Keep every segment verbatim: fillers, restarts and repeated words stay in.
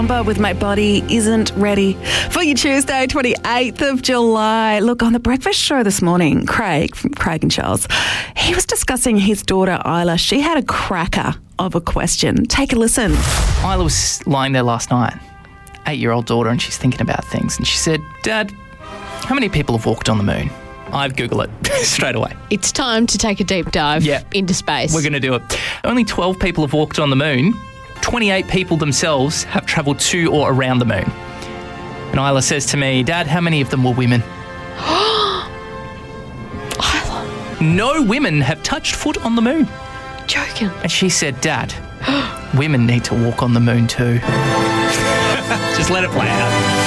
With My Body Isn't Ready for your Tuesday, twenty-eighth of July. Look, on the breakfast show this morning, Craig from Craig and Charles, he was discussing his daughter Isla. She had a cracker of a question. Take a listen. Isla was lying there last night, eight-year-old daughter, and she's thinking about things. And she said, Dad, how many people have walked on the moon? I'd Google it straight away. It's time to take a deep dive yeah. into space. We're going to do it. Only twelve people have walked on the moon. twenty-eight people themselves have travelled to or around the moon. And Isla says to me, Dad, how many of them were women? Isla. No women have touched foot on the moon. Joking. And she said, Dad, women need to walk on the moon too. Just let it play out.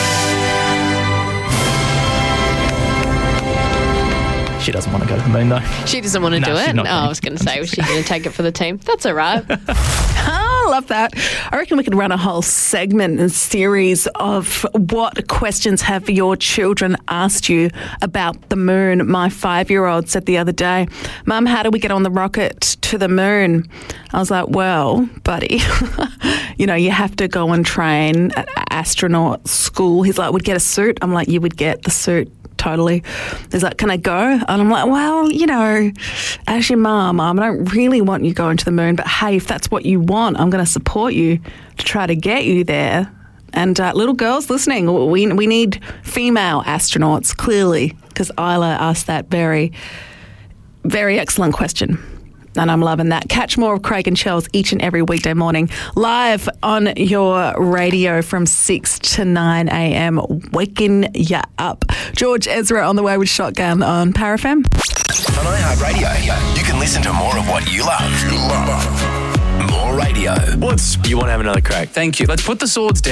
She doesn't want to go to the moon, though. She doesn't want to no, do it? Not oh, I was going to say, was she going to take it for the team? That's all right. I love that. I reckon we could run a whole segment and series of what questions have your children asked you about the moon. My five-year-old said the other day, Mum, how do we get on the rocket to the moon? I was like, well, buddy, you know, you have to go and train at astronaut school. He's like, would get a suit. I'm like, you would get the suit. Totally. He's like, can I go? And I'm like, well, you know, as your mum, I don't really want you going to the moon, but hey, if that's what you want, I'm going to support you to try to get you there. And uh, little girls listening, we we need female astronauts, clearly, because Isla asked that very, very excellent question. And I'm loving that. Catch more of Craig and Charles each and every weekday morning, live on your radio from six to nine a.m, waking ya up. George Ezra on the way with Shotgun on Power F M. On iHeartRadio, you can listen to more of what you love. You love. More radio. What's you want to have another crack? Thank you. Let's put the swords down.